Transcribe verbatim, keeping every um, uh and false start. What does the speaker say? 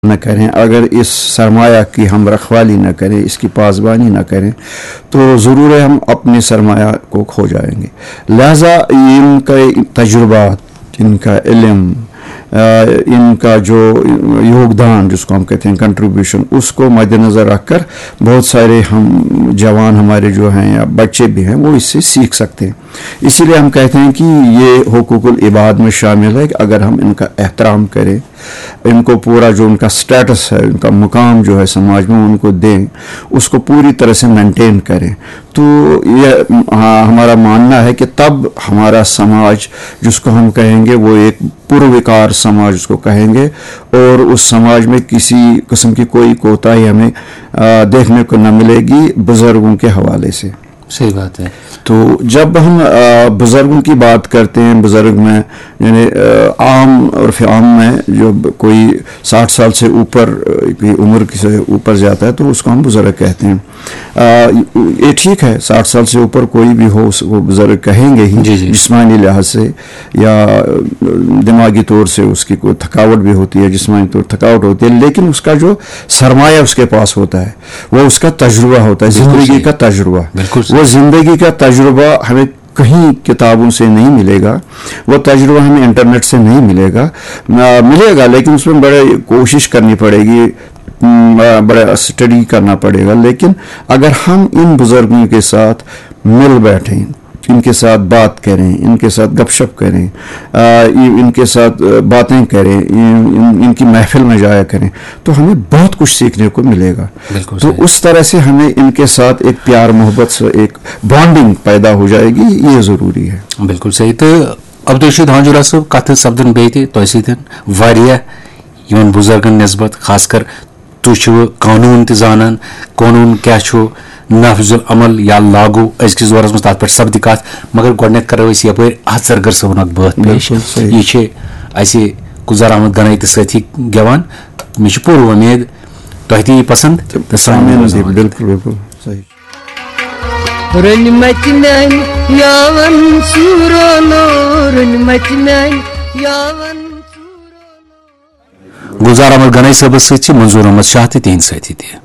न करें, अगर इस सरमाया की हम रखवाली न करें, इसकी पासबानी न करें, तो ज़रूर है हम अपने सरमाया को खो जाएंगे। लिहाजा इनका तजुर्बात, इनका इल्म, इनका जो योगदान जिसको हम कहते हैं कंट्रीब्यूशन, उसको मद्देनज़र रखकर बहुत सारे हम जवान हमारे जो हैं या बच्चे भी हैं वो इससे सीख सकते हैं। इसीलिए हम कहते हैं कि ये हुकूकुल इबाद में शामिल है कि अगर हम इनका एहतराम करें, इनको पूरा जो उनका स्टेटस है, उनका मुकाम जो है समाज में उनको दें, उसको पूरी तरह से मेंटेन करें, तो ये हाँ, हमारा मानना है कि तब हमारा समाज जिसको हम कहेंगे वो एक पुरविकार समाज उसको कहेंगे, और उस समाज में किसी किस्म की कोई कोताही हमें आ, देखने को न मिलेगी बुज़ुर्गों के हवाले से। सही बात है। तो जब हम बुज़ुर्गों की बात करते हैं, बुज़ुर्ग में यानी आम और आम में जो कोई साठ साल से ऊपर की उम्र से ऊपर जाता है तो उसको हम बुज़ुर्ग कहते हैं। आ, ये ठीक है, साठ साल से ऊपर कोई भी हो उसको बुज़ुर्ग कहेंगे ही, जिस्मानी लिहाज से या दिमागी तौर से उसकी कोई थकावट भी होती है, जिस्मानी तौर थकावट होती है, लेकिन उसका जो सरमाया उसके पास होता है वो उसका तजुर्बा होता है, ज़िंदगी का तजुर्बा। वो ज़िंदगी का तजुर्बा हमें कहीं किताबों से नहीं मिलेगा, वो तजुर्बा हमें इंटरनेट से नहीं मिलेगा, मिलेगा लेकिन उसमें बड़े कोशिश करनी पड़ेगी, बड़ा स्टडी करना पड़ेगा। लेकिन अगर हम इन बुज़ुर्गों के साथ मिल बैठें, इनके साथ बात करें, इनके साथ गपशप करें, इनके साथ बातें करें, इन, इनकी महफिल में जाया करें, तो हमें बहुत कुछ सीखने को मिलेगा। तो उस तरह से हमें इनके साथ एक प्यार मोहब्बत से एक बॉन्डिंग पैदा हो जाएगी, ये ज़रूरी है। बिल्कुल सही। तो अब्दुल रशीद हांजुरा साहब कथ सपदन बेहते तो वारिया यमन बुजुर्गन नस्बत खासकर तुम कानून त जानन, कानून क्या नफजुल अमल या लागू अजकिस दौरस मज तथ पे सपद कत, मगर गोडनेथ करो अस यपर असरगर सबन बात पेश। यह गुजार अहमद गनाई तो साथी गवान, मे पूर उम्मीद तुह ती पसंद तो बिल्कुल बिल्कुल सही। गुजार अहमद गनाई साहब सत मंजूर अहमद शाह तिहद साथी थे।